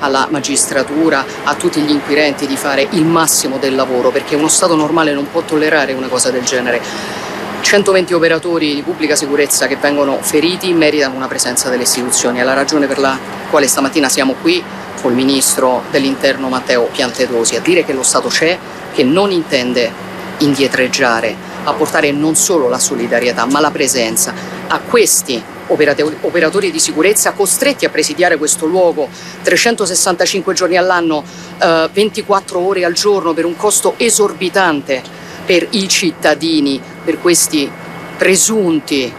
alla magistratura, a tutti gli inquirenti di fare il massimo del lavoro, perché uno Stato normale non può tollerare una cosa del genere. 120 operatori di pubblica sicurezza che vengono feriti meritano una presenza delle istituzioni. È la ragione per la quale stamattina siamo qui col ministro dell'Interno Matteo Piantedosi a dire che lo Stato c'è, che non intende indietreggiare, a portare non solo la solidarietà ma la presenza a questi operatori di sicurezza costretti a presidiare questo luogo 365 giorni all'anno, 24 ore al giorno, per un costo esorbitante per i cittadini, per questi presunti,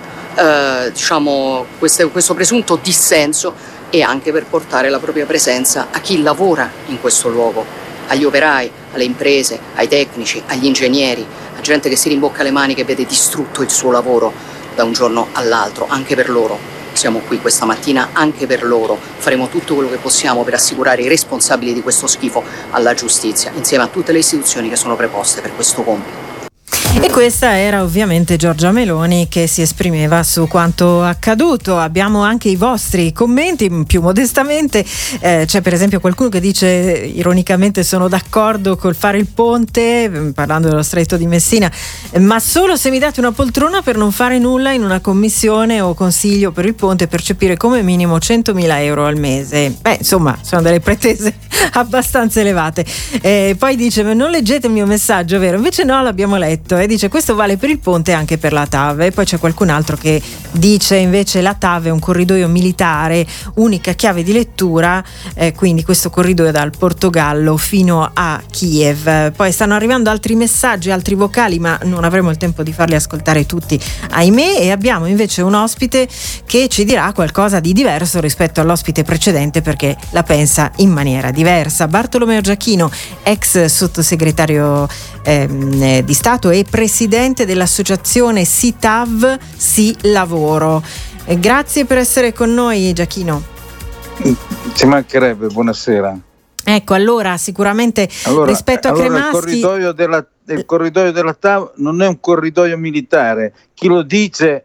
questo presunto dissenso, e anche per portare la propria presenza a chi lavora in questo luogo, agli operai, alle imprese, ai tecnici, agli ingegneri, a gente che si rimbocca le maniche e vede distrutto il suo lavoro da un giorno all'altro. Anche per loro siamo qui questa mattina, anche per loro faremo tutto quello che possiamo per assicurare i responsabili di questo schifo alla giustizia, insieme a tutte le istituzioni che sono preposte per questo compito. E questa era ovviamente Giorgia Meloni che si esprimeva su quanto accaduto. Abbiamo anche i vostri commenti più modestamente. C'è per esempio qualcuno che dice ironicamente: sono d'accordo col fare il ponte, parlando dello Stretto di Messina, ma solo se mi date una poltrona per non fare nulla in una commissione o consiglio per il ponte, percepire come minimo 100.000 euro al mese. Insomma, sono delle pretese abbastanza elevate. Poi dice: non leggete il mio messaggio, vero? Invece no, l'abbiamo letto. E dice: questo vale per il ponte e anche per la TAV. E poi c'è qualcun altro che dice invece: la TAV è un corridoio militare, unica chiave di lettura, quindi questo corridoio dal Portogallo fino a Kiev. Poi stanno arrivando altri messaggi, altri vocali, ma non avremo il tempo di farli ascoltare tutti, ahimè, e abbiamo invece un ospite che ci dirà qualcosa di diverso rispetto all'ospite precedente, perché la pensa in maniera diversa. Bartolomeo Giachino, ex sottosegretario di Stato e presidente dell'associazione SITAV Sì Lavoro. Grazie per essere con noi, Giachino. Ci mancherebbe, buonasera. Ecco, allora sicuramente rispetto a Cremaschi, il corridoio della TAV non è un corridoio militare. Chi lo dice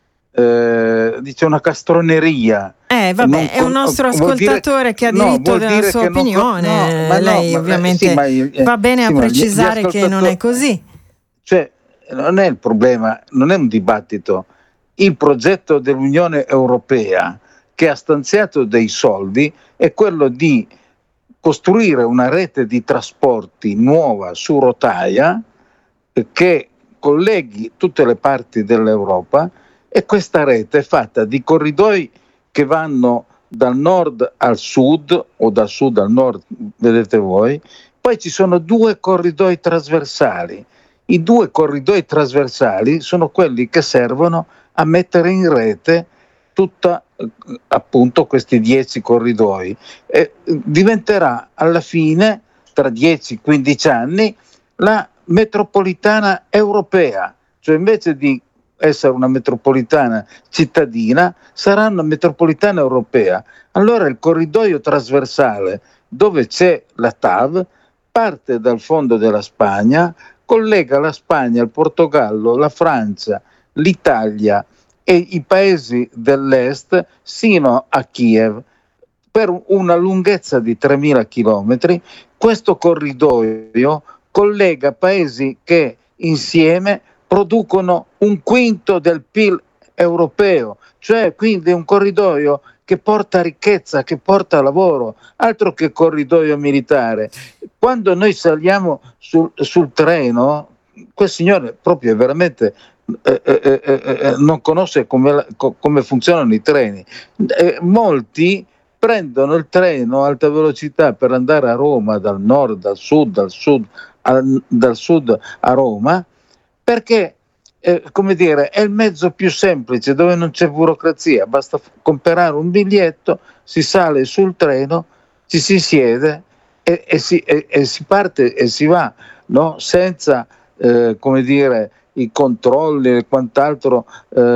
dice una castroneria. È un nostro ascoltatore che ha diritto della sua opinione. Lei ovviamente va bene a precisare che non è così. Cioè, non è il problema, non è un dibattito. Il progetto dell'Unione Europea, che ha stanziato dei soldi, è quello di costruire una rete di trasporti nuova su rotaia che colleghi tutte le parti dell'Europa, e questa rete è fatta di corridoi che vanno dal nord al sud o dal sud al nord, vedete voi. Poi ci sono 2 corridoi trasversali. I 2 corridoi trasversali sono quelli che servono a mettere in rete tutta appunto questi 10 corridoi. Diventerà alla fine, tra 10-15 anni, la metropolitana europea, cioè invece di essere una metropolitana cittadina sarà una metropolitana europea. Allora il corridoio trasversale, dove c'è la TAV, parte dal fondo della Spagna, collega la Spagna, il Portogallo, la Francia, l'Italia e i paesi dell'est sino a Kiev per una lunghezza di 3.000 chilometri. Questo corridoio collega paesi che insieme producono un quinto del PIL europeo, cioè quindi un corridoio che porta ricchezza, che porta lavoro, altro che corridoio militare. Quando noi saliamo sul treno, quel signore proprio è veramente non conosce come funzionano i treni. Molti prendono il treno a alta velocità per andare a Roma dal nord, dal sud a Roma, perché è il mezzo più semplice, dove non c'è burocrazia, basta comprare un biglietto, si sale sul treno, ci si siede e si parte e si va, no? Senza i controlli e quant'altro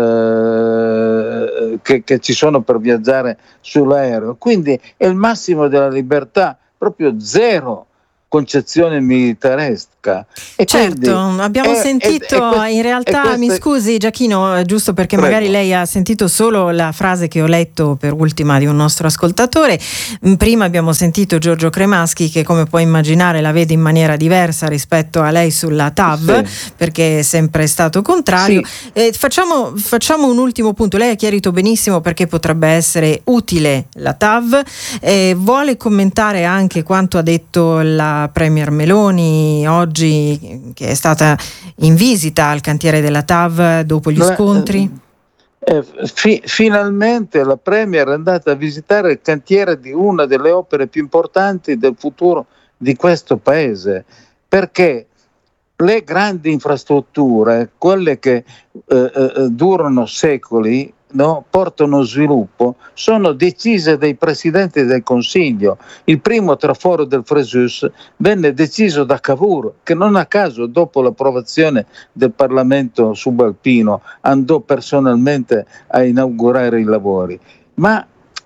che ci sono per viaggiare sull'aereo. Quindi è il massimo della libertà, proprio zero concezione militaresca. E certo, abbiamo sentito, in realtà mi scusi Giachino, giusto perché Prego. Magari lei ha sentito solo la frase che ho letto per ultima di un nostro ascoltatore. Prima abbiamo sentito Giorgio Cremaschi che, come puoi immaginare, la vede in maniera diversa rispetto a lei sulla TAV, perché è sempre stato contrario. Facciamo un ultimo punto. Lei ha chiarito benissimo perché potrebbe essere utile la TAV. Vuole commentare anche quanto ha detto la Premier Meloni oggi, che è stata in visita al cantiere della TAV dopo gli scontri? Finalmente la Premier è andata a visitare il cantiere di una delle opere più importanti del futuro di questo paese, perché le grandi infrastrutture, quelle che durano secoli, no, portano sviluppo, sono decise dai presidenti del Consiglio. Il primo traforo del Frejus venne deciso da Cavour, che non a caso dopo l'approvazione del Parlamento subalpino andò personalmente a inaugurare i lavori. Ma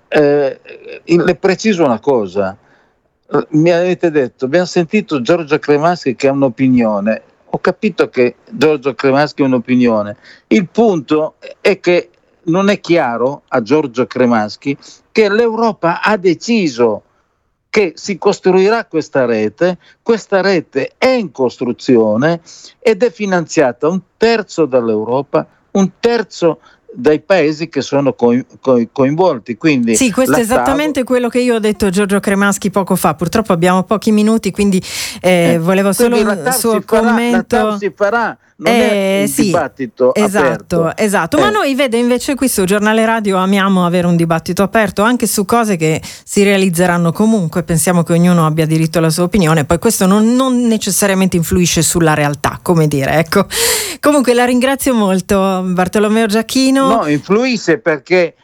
le preciso una cosa: mi avete detto, abbiamo sentito Giorgio Cremaschi che ha un'opinione. Ho capito che Giorgio Cremaschi ha un'opinione. Il punto è che non è chiaro a Giorgio Cremaschi che l'Europa ha deciso che si costruirà questa rete è in costruzione ed è finanziata un terzo dall'Europa, un terzo dai paesi che sono coinvolti. Quindi sì, questo è esattamente quello che io ho detto a Giorgio Cremaschi poco fa. Purtroppo abbiamo pochi minuti, quindi volevo solo il suo commento. La TAV si farà, non è un dibattito aperto. Esatto, ma noi, vede, invece qui su Giornale Radio amiamo avere un dibattito aperto anche su cose che si realizzeranno comunque. Pensiamo che ognuno abbia diritto alla sua opinione, poi questo non necessariamente influisce sulla realtà, come dire, ecco. Comunque la ringrazio molto, Bartolomeo Giachino. No, influisce perché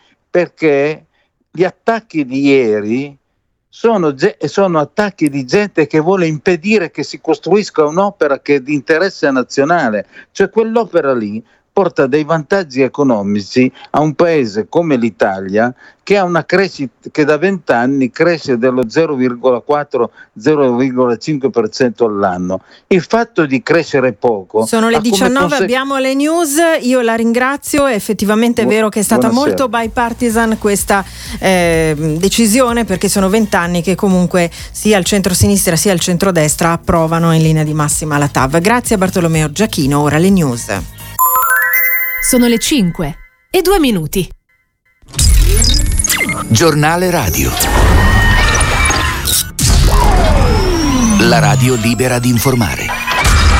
gli attacchi di ieri sono attacchi di gente che vuole impedire che si costruisca un'opera che è di interesse nazionale, cioè quell'opera lì porta dei vantaggi economici a un paese come l'Italia, che ha una crescita che da 20 anni cresce dello 0,4-0,5% all'anno. Il fatto di crescere poco... Sono le 19, abbiamo le news, io la ringrazio, effettivamente è vero che è stata molto bipartisan questa decisione, perché sono 20 anni che comunque sia il centro-sinistra sia il centro-destra approvano in linea di massima la TAV. Grazie a Bartolomeo Giachino, ora le news. Sono le 5:02. Giornale Radio. La radio libera di informare.